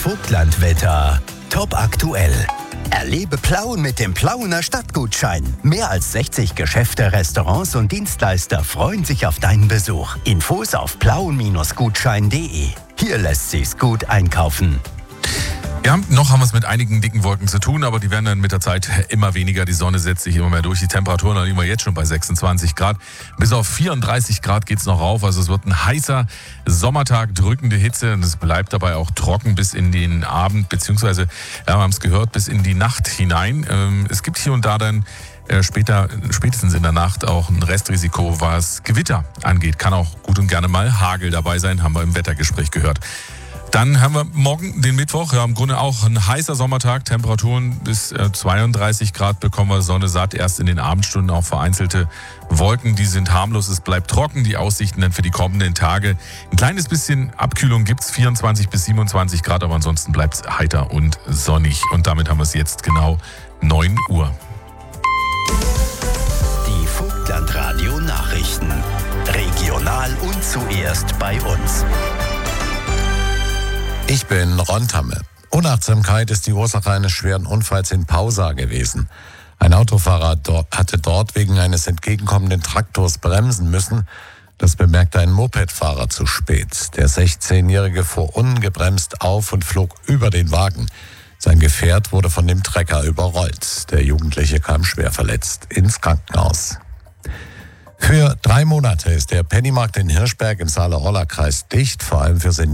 Vogtlandwetter. Top aktuell. Erlebe Plauen mit dem Plauener Stadtgutschein. Mehr als 60 Geschäfte, Restaurants und Dienstleister freuen sich auf deinen Besuch. Infos auf plauen-gutschein.de. Hier lässt sich's gut einkaufen. Ja, noch haben wir es mit einigen dicken Wolken zu tun, aber die werden dann mit der Zeit immer weniger. Die Sonne setzt sich immer mehr durch. Die Temperaturen liegen wir jetzt schon bei 26 Grad. Bis auf 34 Grad geht's noch rauf. Also es wird ein heißer Sommertag, drückende Hitze. Und es bleibt dabei auch trocken bis in den Abend, beziehungsweise, ja, wir haben es gehört, bis in die Nacht hinein. Es gibt hier und da dann spätestens in der Nacht auch ein Restrisiko, was Gewitter angeht. Kann auch gut und gerne mal Hagel dabei sein, haben wir im Wettergespräch gehört. Dann haben wir morgen den Mittwoch, ja, im Grunde auch ein heißer Sommertag, Temperaturen bis 32 Grad bekommen wir, Sonne satt, erst in den Abendstunden auch vereinzelte Wolken, die sind harmlos, es bleibt trocken, die Aussichten dann für die kommenden Tage. Ein kleines bisschen Abkühlung gibt's, 24 bis 27 Grad, aber ansonsten bleibt's heiter und sonnig. Und damit haben wir es jetzt genau 9 Uhr. Die Vogtlandradio Nachrichten. Regional und zuerst bei uns. Ich bin Ron Tamme. Unachtsamkeit ist die Ursache eines schweren Unfalls in Pausa gewesen. Ein Autofahrer hatte dort wegen eines entgegenkommenden Traktors bremsen müssen. Das bemerkte ein Mopedfahrer zu spät. Der 16-Jährige fuhr ungebremst auf und flog über den Wagen. Sein Gefährt wurde von dem Trecker überrollt. Der Jugendliche kam schwer verletzt ins Krankenhaus. Für 3 Monate ist der Pennymarkt in Hirschberg im Saale-Orla-Kreis dicht, vor allem für Senioren.